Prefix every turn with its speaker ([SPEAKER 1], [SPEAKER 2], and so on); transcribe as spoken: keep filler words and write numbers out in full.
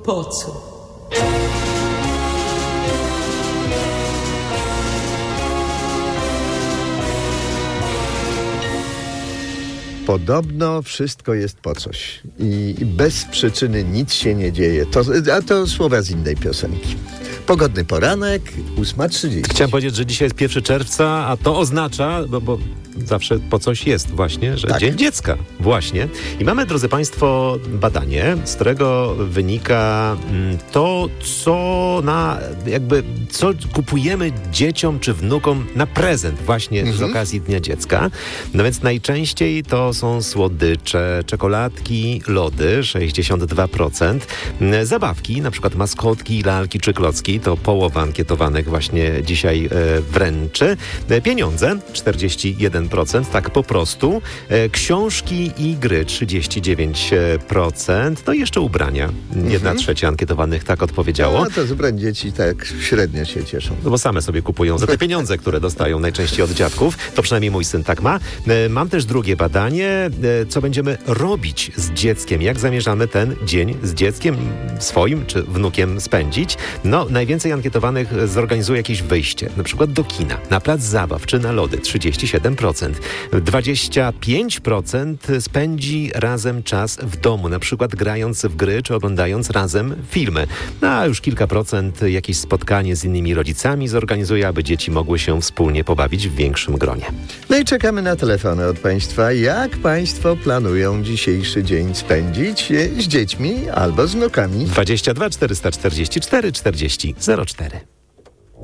[SPEAKER 1] Po co?
[SPEAKER 2] Podobno wszystko jest po coś i bez przyczyny nic się nie dzieje. To, a to słowa z innej piosenki. Pogodny poranek, ósma trzydzieści.
[SPEAKER 3] Chciałem powiedzieć, że dzisiaj jest pierwszego czerwca, a to oznacza, bo, bo zawsze po coś jest właśnie, że
[SPEAKER 2] tak.
[SPEAKER 3] Dzień Dziecka. Właśnie. I mamy, drodzy Państwo, badanie, z którego wynika to, co na jakby, co kupujemy dzieciom czy wnukom na prezent właśnie mhm. z okazji Dnia Dziecka. No więc najczęściej to są słodycze, czekoladki, lody, sześćdziesiąt dwa procent, zabawki, na przykład maskotki, lalki czy klocki, to połowa ankietowanych właśnie dzisiaj e, wręczy. E, pieniądze, czterdzieści jeden procent, tak po prostu. E, książki i gry, trzydzieści dziewięć procent. No i jeszcze ubrania. Jedna mhm. trzecia ankietowanych tak odpowiedziało.
[SPEAKER 2] No to z ubrań dzieci tak średnio się cieszą.
[SPEAKER 3] No bo same sobie kupują za te pieniądze, które dostają najczęściej od dziadków. To przynajmniej mój syn tak ma. E, mam też drugie badanie, e, co będziemy robić z dzieckiem. Jak zamierzamy ten dzień z dzieckiem swoim czy wnukiem spędzić? No, najwięcej ankietowanych zorganizuje jakieś wyjście, na przykład do kina, na plac zabaw czy na lody, trzydzieści siedem procent. dwadzieścia pięć procent spędzi razem czas w domu, na przykład grając w gry czy oglądając razem filmy. No, a już kilka procent jakieś spotkanie z innymi rodzicami zorganizuje, aby dzieci mogły się wspólnie pobawić w większym gronie.
[SPEAKER 2] No i czekamy na telefony od Państwa. Jak Państwo planują dzisiejszy dzień spędzić z dziećmi albo z wnukami?
[SPEAKER 3] dwadzieścia dwa czterysta czterdzieści cztery czterdzieści zero cztery.